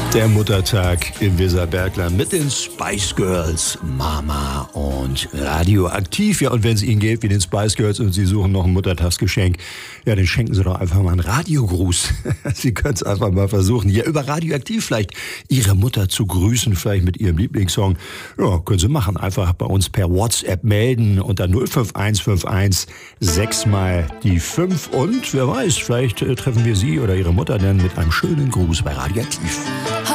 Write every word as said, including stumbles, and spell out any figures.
Der Muttertag im Weserbergland mit den Spice Girls, Mama und Radioaktiv. Ja, und wenn es Ihnen geht wie den Spice Girls und Sie suchen noch ein Muttertagsgeschenk, ja, dann schenken Sie doch einfach mal einen Radiogruß. Sie können es einfach mal versuchen, hier über Radioaktiv vielleicht Ihre Mutter zu grüßen, vielleicht mit Ihrem Lieblingssong. Ja, können Sie machen. Einfach bei uns per WhatsApp melden unter null fünf eins fünf eins sechs mal die fünf. Und wer weiß, vielleicht äh, treffen wir Sie oder Ihre Mutter dann mit einem schönen Gruß bei Radioaktiv.